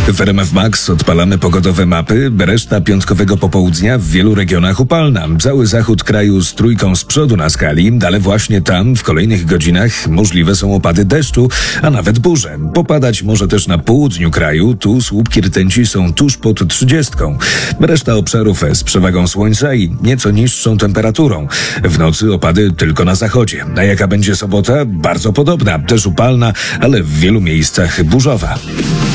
W RMF Max odpalamy pogodowe mapy. Reszta piątkowego popołudnia w wielu regionach upalna. Cały zachód kraju z trójką z przodu na skali, ale właśnie tam w kolejnych godzinach możliwe są opady deszczu, a nawet burze. Popadać może też na południu kraju. Tu słupki rtęci są tuż pod 30. Reszta obszarów z przewagą słońca i nieco niższą temperaturą. W nocy opady tylko na zachodzie. A jaka będzie sobota? Bardzo podobna. Też upalna, ale w wielu miejscach burzowa.